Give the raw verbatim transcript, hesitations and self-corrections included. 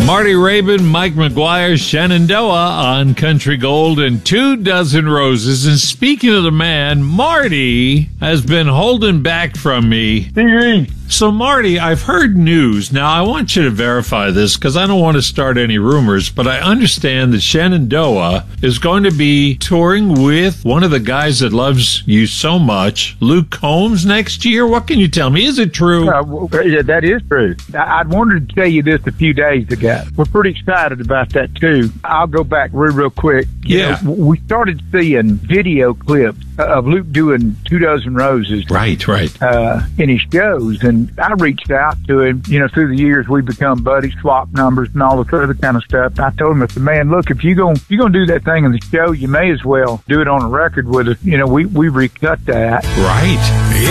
Marty Raybon, Mike McGuire, Shenandoah on Country Gold and Two Dozen Roses. And speaking of the man, Marty has been holding back from me. So, Marty, I've heard news. Now, I want you to verify this because I don't want to start any rumors, but I understand that Shenandoah is going to be touring with one of the guys that loves you so much, Luke Combs, next year. What can you tell me? Is it true? Uh, well, yeah, that is true. I, I wanted to tell you this a few days ago. We're pretty excited about that, too. I'll go back real, real quick. You Yeah. know, we started seeing video clips of Luke doing Two Dozen Roses. Right, right. Uh, in his shows, and I reached out to him. You know, through the years, we become buddies, swap numbers, and all this other kind of stuff. I told him, I said, man, look, if you're going if you're gonna do that thing in the show, you may as well do it on a record with us. You know, we, we recut that. Right.